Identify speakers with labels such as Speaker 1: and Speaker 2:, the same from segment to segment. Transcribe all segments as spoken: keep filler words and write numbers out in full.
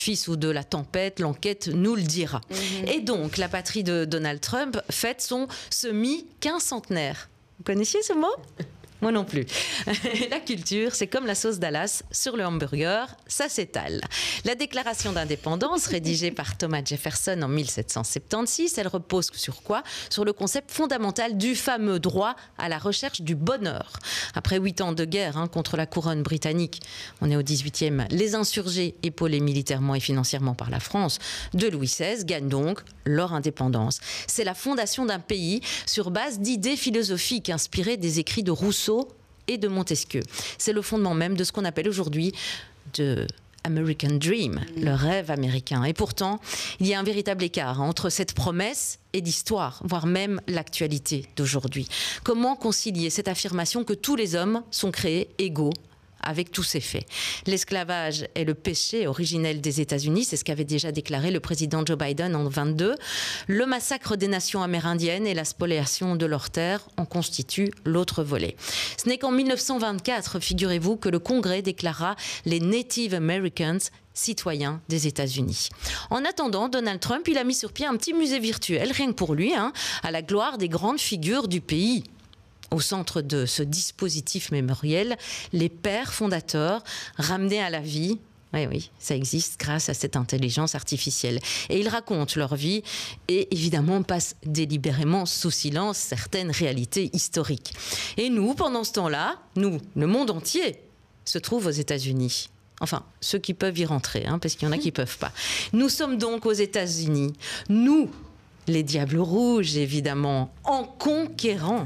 Speaker 1: fils ou de la tempête, l'enquête nous le dira. Mmh. Et donc, la patrie de Donald Trump fête son semi-quincentenaire. Vous connaissiez ce mot ? Moi non plus. La culture, c'est comme la sauce Dallas sur le hamburger, ça s'étale. La déclaration d'indépendance, rédigée par Thomas Jefferson en mille sept cent soixante-seize, elle repose sur quoi ? Sur le concept fondamental du fameux droit à la recherche du bonheur. Après huit ans de guerre hein, contre la couronne britannique, on est au dix-huitième, les insurgés, épaulés militairement et financièrement par la France, de Louis seize, gagnent donc leur indépendance. C'est la fondation d'un pays sur base d'idées philosophiques inspirées des écrits de Rousseau et de Montesquieu. C'est le fondement même de ce qu'on appelle aujourd'hui de American Dream, mmh. le rêve américain. Et pourtant, il y a un véritable écart entre cette promesse et l'histoire, voire même l'actualité d'aujourd'hui. Comment concilier cette affirmation que tous les hommes sont créés égaux avec tous ses faits? L'esclavage est le péché originel des États-Unis, c'est ce qu'avait déjà déclaré le président Joe Biden en vingt-deux. Le massacre des nations amérindiennes et la spoliation de leurs terres en constituent l'autre volet. Ce n'est qu'en mille neuf cent vingt-quatre, figurez-vous, que le Congrès déclara les Native Americans citoyens des États-Unis. En attendant, Donald Trump, il a mis sur pied un petit musée virtuel, rien que pour lui, hein, à la gloire des grandes figures du pays. Au centre de ce dispositif mémoriel, les pères fondateurs ramenés à la vie. Oui, oui, ça existe grâce à cette intelligence artificielle. Et ils racontent leur vie et évidemment passent délibérément sous silence certaines réalités historiques. Et nous, pendant ce temps-là, nous, le monde entier, se trouve aux États-Unis. Enfin, ceux qui peuvent y rentrer, hein, parce qu'il y en a qui ne peuvent pas. Nous sommes donc aux États-Unis. Nous, les Diables Rouges, évidemment, en conquérant.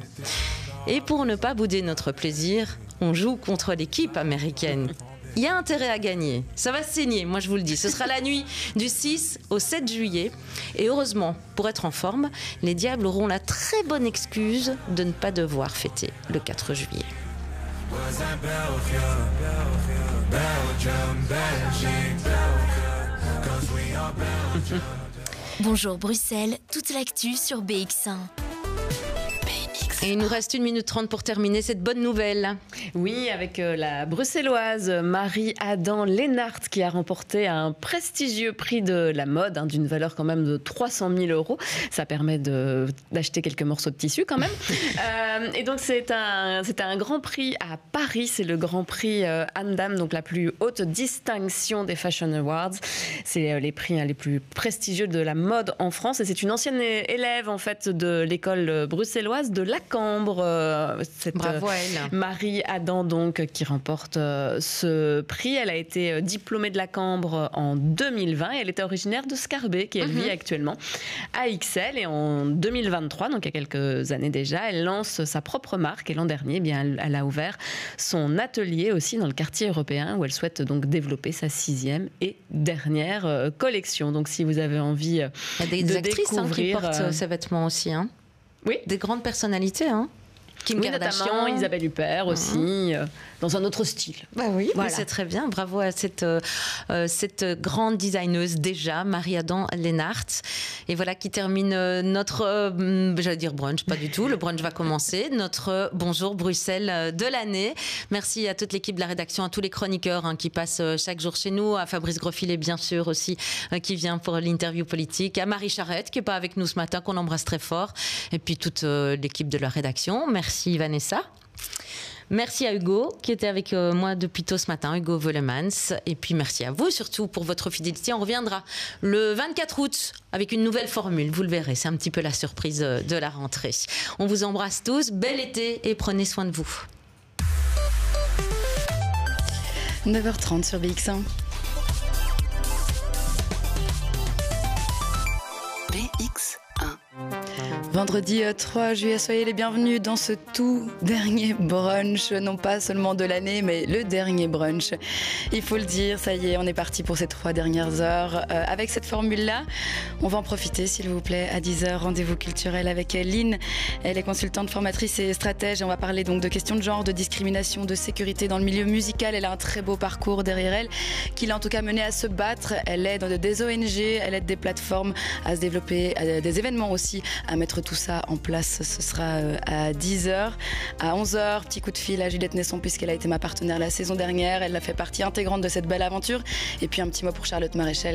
Speaker 1: Et pour ne pas bouder notre plaisir, on joue contre l'équipe américaine. Il y a intérêt à gagner. Ça va saigner, moi je vous le dis. Ce sera la nuit du six au sept juillet. Et heureusement, pour être en forme, les Diables auront la très bonne excuse de ne pas devoir fêter le quatre juillet.
Speaker 2: Bonjour Bruxelles, toute l'actu sur B X un.
Speaker 1: Et il nous reste une minute trente pour terminer cette bonne nouvelle.
Speaker 3: Oui, avec euh, la bruxelloise Marie-Adam Leenaert qui a remporté un prestigieux prix de la mode, hein, d'une valeur quand même de trois cent mille euros. Ça permet de, d'acheter quelques morceaux de tissu quand même. euh, et donc c'est un, c'est un grand prix à Paris, c'est le grand prix euh, Andam, donc la plus haute distinction des Fashion Awards. C'est euh, les prix hein, les plus prestigieux de la mode en France. Et c'est une ancienne élève en fait de l'école bruxelloise de la Cambre, euh, cette
Speaker 1: Bravo à elle.
Speaker 3: Marie Adam donc qui remporte euh, ce prix. Elle a été euh, diplômée de la Cambre en deux mille vingt et elle était originaire de Scarbeck et elle mm-hmm. vit actuellement à Ixelles. Et en deux mille vingt-trois, donc il y a quelques années déjà, elle lance sa propre marque et l'an dernier, eh bien, elle, elle a ouvert son atelier aussi dans le quartier européen où elle souhaite donc développer sa sixième et dernière euh, collection. Donc si vous avez envie euh,
Speaker 1: il y a des,
Speaker 3: de
Speaker 1: des actrices
Speaker 3: découvrir,
Speaker 1: hein, qui portent
Speaker 3: euh,
Speaker 1: ces vêtements aussi, hein.
Speaker 3: Oui.
Speaker 1: Des grandes personnalités, hein. Kim
Speaker 3: oui,
Speaker 1: Kardashian,
Speaker 3: notamment Isabelle Huppert aussi, mmh. euh, dans un autre style.
Speaker 1: Bah oui,
Speaker 3: voilà.
Speaker 1: C'est très bien. Bravo à cette, euh, cette grande designeuse déjà, Marie-Adam Leenaert. Et voilà qui termine notre, euh, j'allais dire brunch, pas du tout. Le brunch va commencer. Notre Bonjour Bruxelles de l'année. Merci à toute l'équipe de la rédaction, à tous les chroniqueurs hein, qui passent chaque jour chez nous, à Fabrice Grosfilet bien sûr aussi, euh, qui vient pour l'interview politique, à Marie Charette qui n'est pas avec nous ce matin, qu'on embrasse très fort, et puis toute euh, l'équipe de la rédaction. Merci. Merci Vanessa. Merci à Hugo qui était avec moi depuis tôt ce matin, Hugo Volemans. Et puis merci à vous surtout pour votre fidélité. On reviendra le vingt-quatre août avec une nouvelle formule. Vous le verrez, c'est un petit peu la surprise de la rentrée. On vous embrasse tous. Bel été et prenez soin de vous.
Speaker 4: neuf heures trente sur B X un.
Speaker 2: B X un.
Speaker 4: Vendredi trois juillet, soyez les bienvenus dans ce tout dernier brunch, non pas seulement de l'année, mais le dernier brunch. Il faut le dire, ça y est, on est parti pour ces trois dernières heures. Euh, avec cette formule-là, on va en profiter, s'il vous plaît, à dix heures, rendez-vous culturel avec Lynn. Elle est consultante, formatrice et stratège. Et on va parler donc de questions de genre, de discrimination, de sécurité dans le milieu musical. Elle a un très beau parcours derrière elle, qui l'a en tout cas mené à se battre. Elle aide des O N G, elle aide des plateformes à se développer, à des événements aussi, à mettre tout ça en place, ce sera à dix heures. À onze heures, petit coup de fil à Juliette Nesson, puisqu'elle a été ma partenaire la saison dernière. Elle a fait partie intégrante de cette belle aventure. Et puis un petit mot pour Charlotte Maréchal,